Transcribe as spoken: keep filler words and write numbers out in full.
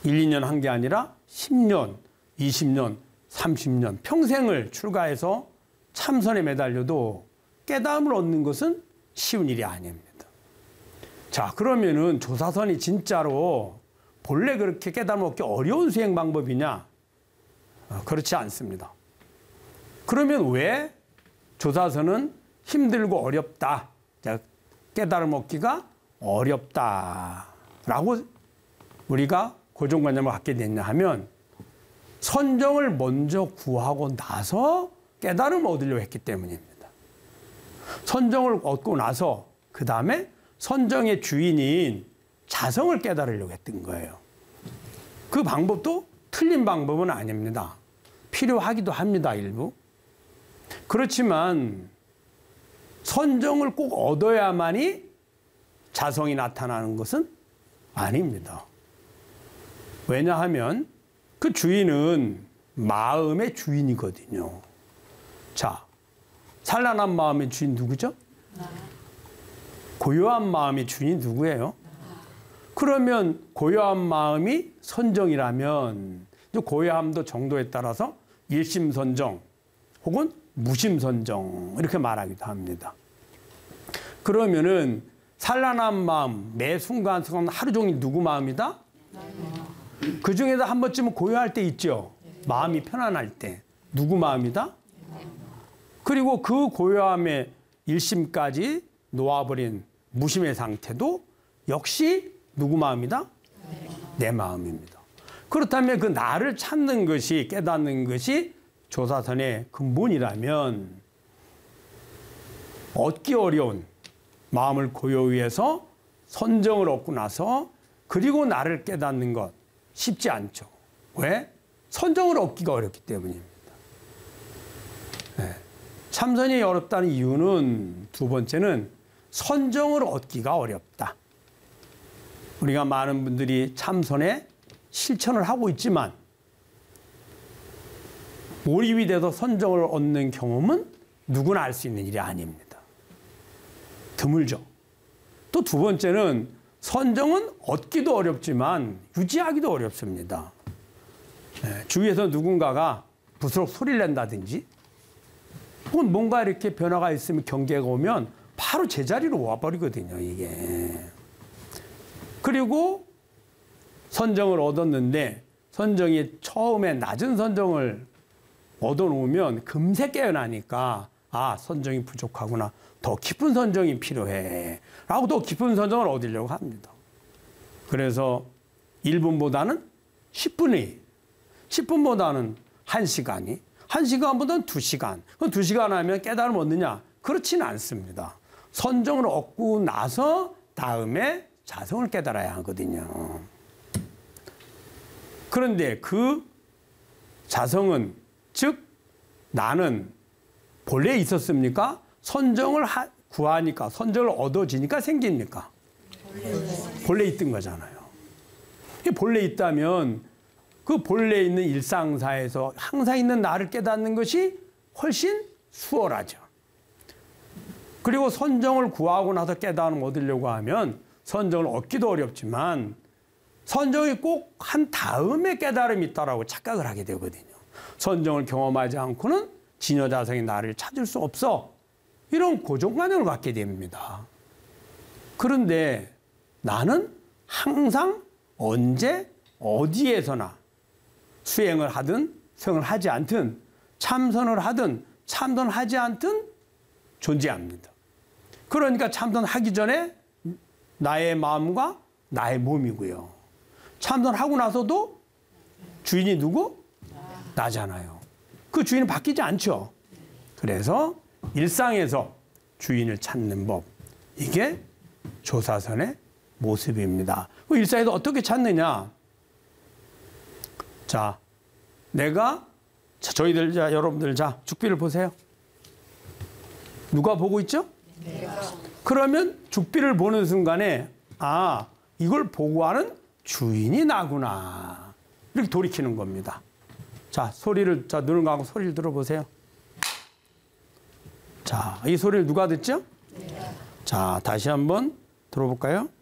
일, 이 년 한 게 아니라 십 년, 이십 년, 삼십 년 평생을 출가해서 참선에 매달려도 깨달음을 얻는 것은 쉬운 일이 아닙니다. 자, 그러면은 조사선이 진짜로 본래 그렇게 깨달음을 얻기 어려운 수행 방법이냐? 어, 그렇지 않습니다. 그러면 왜 조사선은 힘들고 어렵다, 깨달음 얻기가 어렵다라고 우리가 고정관념을 갖게 됐냐 하면 선정을 먼저 구하고 나서 깨달음을 얻으려고 했기 때문입니다. 선정을 얻고 나서 그 다음에 선정의 주인인 자성을 깨달으려고 했던 거예요. 그 방법도 틀린 방법은 아닙니다. 필요하기도 합니다, 일부. 그렇지만 선정을 꼭 얻어야만이 자성이 나타나는 것은 아닙니다. 왜냐하면 그 주인은 마음의 주인이거든요. 자, 산란한 마음의 주인 누구죠? 고요한 마음의 주인이 누구예요? 그러면 고요한 마음이 선정이라면 고요함도 정도에 따라서 일심선정 혹은 무심선정 이렇게 말하기도 합니다. 그러면은 산란한 마음, 매 순간순간 하루 종일 누구 마음이다? 그 중에서 한 번쯤은 고요할 때 있죠. 마음이 편안할 때. 누구 마음이다? 그리고 그 고요함의 일심까지 놓아버린 무심의 상태도 역시 누구 마음이다? 내 마음입니다. 그렇다면 그 나를 찾는 것이, 깨닫는 것이 조사선의 근본이라면 얻기 어려운 마음을 고요히 해서 선정을 얻고 나서 그리고 나를 깨닫는 것 쉽지 않죠. 왜? 선정을 얻기가 어렵기 때문입니다. 네. 참선이 어렵다는 이유는 두 번째는 선정을 얻기가 어렵다. 우리가 많은 분들이 참선에 실천을 하고 있지만 몰입이 돼서 선정을 얻는 경험은 누구나 알 수 있는 일이 아닙니다. 드물죠. 또 두 번째는 선정은 얻기도 어렵지만 유지하기도 어렵습니다. 네, 주위에서 누군가가 부스럭 소리를 낸다든지 혹은 뭔가 이렇게 변화가 있으면 경계가 오면 바로 제자리로 와버리거든요, 이게. 그리고 선정을 얻었는데 선정이 처음에 낮은 선정을 얻어놓으면 금세 깨어나니까 아, 선정이 부족하구나. 더 깊은 선정이 필요해. 라고 더 깊은 선정을 얻으려고 합니다. 그래서 일 분보다는 십 분이, 십 분보다는 한 시간이, 한 시간보다는 두 시간. 그럼 두 시간 하면 깨달음 얻느냐? 그렇지는 않습니다. 선정을 얻고 나서 다음에 자성을 깨달아야 하거든요. 그런데 그 자성은, 즉 나는 본래 있었습니까? 선정을 하, 구하니까, 선정을 얻어지니까 생깁니까? 본래 있던 거잖아요. 본래 있다면 그 본래 있는 일상사에서 항상 있는 나를 깨닫는 것이 훨씬 수월하죠. 그리고 선정을 구하고 나서 깨달음을 얻으려고 하면 선정을 얻기도 어렵지만 선정이 꼭 한 다음에 깨달음이 있다라고 착각을 하게 되거든요. 선정을 경험하지 않고는 진여자성이 나를 찾을 수 없어. 이런 고정관념을 갖게 됩니다. 그런데 나는 항상 언제 어디에서나 수행을 하든 수행을 하지 않든 참선을 하든 참선하지 않든 존재합니다. 그러니까 참선하기 전에 나의 마음과 나의 몸이고요. 참선하고 나서도 주인이 누구? 나잖아요. 그 주인은 바뀌지 않죠. 그래서 일상에서 주인을 찾는 법, 이게 조사선의 모습입니다. 그 일상에서 어떻게 찾느냐? 자, 내가, 자, 저희들, 자, 여러분들, 자, 죽비를 보세요. 누가 보고 있죠? 내가. 그러면 죽비를 보는 순간에, 아, 이걸 보고 하는 주인이 나구나. 이렇게 돌이키는 겁니다. 자, 소리를, 자, 눈을 감고 소리를 들어보세요. 자, 이 소리를 누가 듣죠? 내가. 자, 다시 한번 들어볼까요?